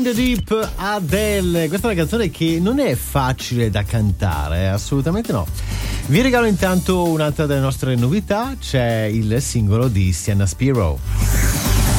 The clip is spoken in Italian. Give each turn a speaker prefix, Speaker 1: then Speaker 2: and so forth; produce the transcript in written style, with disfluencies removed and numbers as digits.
Speaker 1: The Deep, Adele. Questa è una canzone che non è facile da cantare, assolutamente no. Vi regalo intanto un'altra delle nostre novità, c'è il singolo di Sienna Spiro.